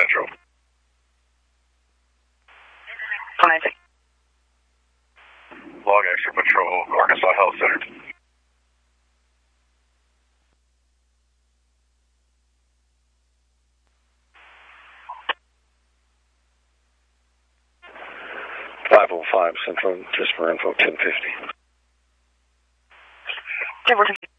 Central. 496. Log Extra Patrol, Arkansas Health Center. (505 Central, just for info, 1050. Okay, we're